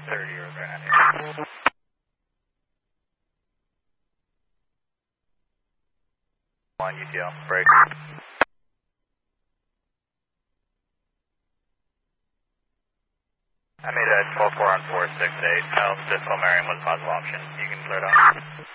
30 or behind. One UTL, break. I made a 12-4 on 468. No, Disco Marion was a possible option. You can clear it out.